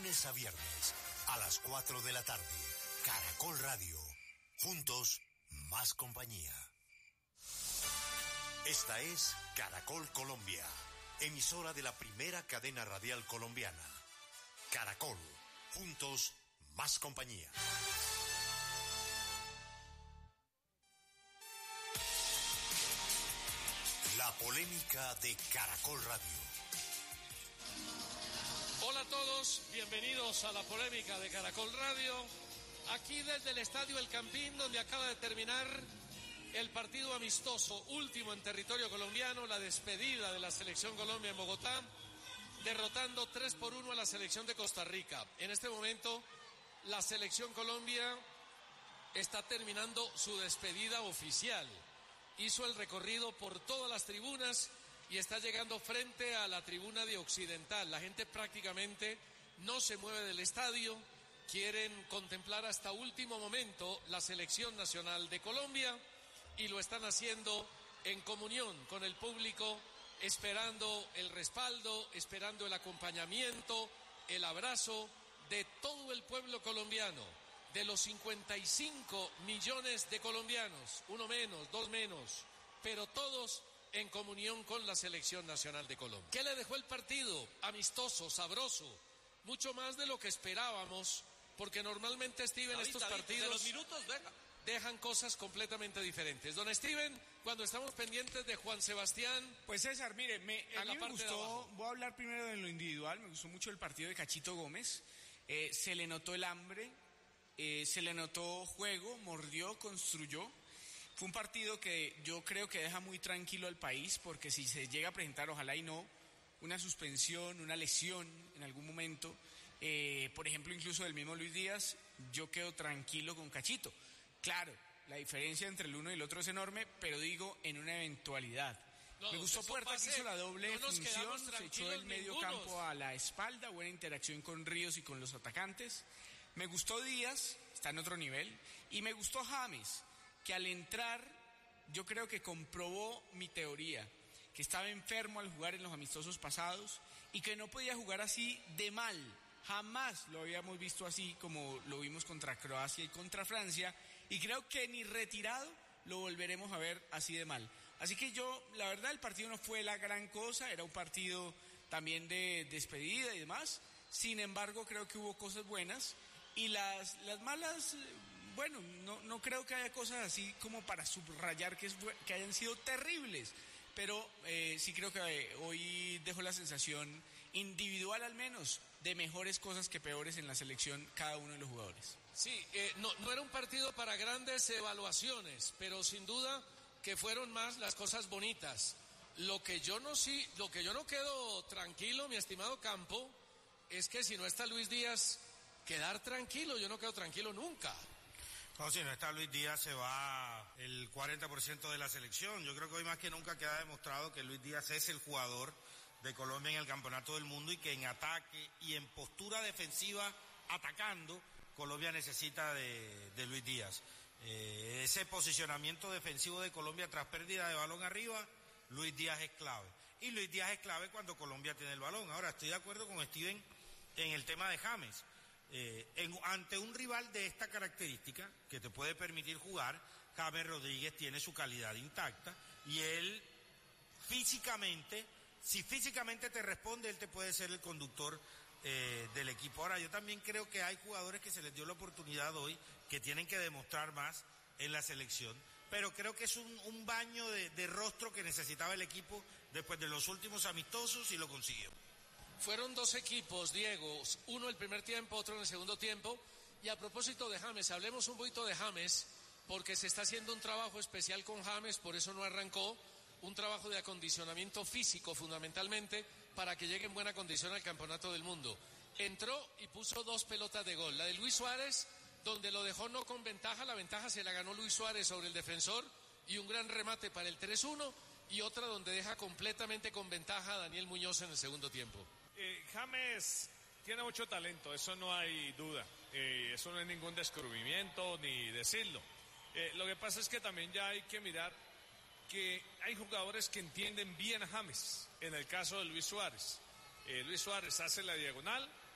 lunes a viernes, a las 4 de la tarde. Caracol Radio. Juntos, más compañía. Esta es Caracol Colombia, emisora de la primera cadena radial colombiana. Caracol. Juntos, más compañía. La polémica de Caracol Radio. Hola a todos, bienvenidos a la polémica de Caracol Radio, aquí desde el Estadio El Campín, donde acaba de terminar el partido amistoso último en territorio colombiano, la despedida de la Selección Colombia en Bogotá, derrotando 3-1 a la Selección de Costa Rica. En este momento, la Selección Colombia está terminando su despedida oficial. Hizo el recorrido por todas las tribunas y está llegando frente a la tribuna de Occidental. La gente prácticamente no se mueve del estadio, quieren contemplar hasta último momento la selección nacional de Colombia y lo están haciendo en comunión con el público, esperando el respaldo, esperando el acompañamiento, el abrazo de todo el pueblo colombiano, de los 55 millones de colombianos, uno menos, dos menos, pero todos en comunión con la Selección Nacional de Colombia. ¿Qué le dejó el partido? Amistoso, sabroso, mucho más de lo que esperábamos, porque normalmente, Steven, estos partidos de los minutos dejan cosas completamente diferentes. Don Steven, cuando estamos pendientes de Juan Sebastián... Pues César, mire, a mí me gustó, voy a hablar primero de lo individual, me gustó mucho el partido de Cachito Gómez, se le notó el hambre, se le notó juego, mordió, construyó. Fue un partido que yo creo que deja muy tranquilo al país, porque si se llega a presentar, ojalá y no, una suspensión, una lesión en algún momento, por ejemplo, incluso del mismo Luis Díaz, yo quedo tranquilo con Cachito. Claro, la diferencia entre el uno y el otro es enorme, pero digo, en una eventualidad. Me gustó Puerta, que hizo la doble función, se echó el medio campo a la espalda, buena interacción con Ríos y con los atacantes. Me gustó Díaz, está en otro nivel, y me gustó James, que al entrar yo creo que comprobó mi teoría, que estaba enfermo al jugar en los amistosos pasados y que no podía jugar así de mal. Jamás lo habíamos visto así como lo vimos contra Croacia y contra Francia, y creo que ni retirado lo volveremos a ver así de mal. Así que la verdad, el partido no fue la gran cosa, era un partido también de despedida y demás. Sin embargo, creo que hubo cosas buenas y las malas... Bueno, no creo que haya cosas así como para subrayar que hayan sido terribles, pero sí creo que hoy dejo la sensación individual, al menos, de mejores cosas que peores en la selección cada uno de los jugadores. Sí, no era un partido para grandes evaluaciones, pero sin duda que fueron más las cosas bonitas. Lo que yo no quedo tranquilo, mi estimado Campo, es que si no está Luis Díaz, quedar tranquilo, yo no quedo tranquilo nunca. No, si no está Luis Díaz se va el 40% de la selección. Yo creo que hoy más que nunca queda demostrado que Luis Díaz es el jugador de Colombia en el Campeonato del Mundo y que en ataque y en postura defensiva, atacando, Colombia necesita de Luis Díaz. Ese posicionamiento defensivo de Colombia tras pérdida de balón arriba, Luis Díaz es clave. Y Luis Díaz es clave cuando Colombia tiene el balón. Ahora, estoy de acuerdo con Steven en el tema de James. Ante un rival de esta característica que te puede permitir jugar, James Rodríguez tiene su calidad intacta y él físicamente, si físicamente te responde, él te puede ser el conductor del equipo. Ahora, yo también creo que hay jugadores que se les dio la oportunidad hoy que tienen que demostrar más en la selección, pero creo que es un baño de rostro que necesitaba el equipo después de los últimos amistosos y lo consiguió. Fueron dos equipos, Diego, uno el primer tiempo, otro en el segundo tiempo. Y a propósito de James, hablemos un poquito de James, porque se está haciendo un trabajo especial con James, por eso no arrancó, un trabajo de acondicionamiento físico fundamentalmente, para que llegue en buena condición al Campeonato del Mundo. Entró y puso dos pelotas de gol, la de Luis Suárez, donde lo dejó no con ventaja, la ventaja se la ganó Luis Suárez sobre el defensor, y un gran remate para el 3-1, y otra donde deja completamente con ventaja a Daniel Muñoz en el segundo tiempo. James tiene mucho talento, eso no hay duda, eso no es ningún descubrimiento ni decirlo. Lo que pasa es que también ya hay que mirar que hay jugadores que entienden bien a James. En el caso de Luis Suárez, Luis Suárez hace la diagonal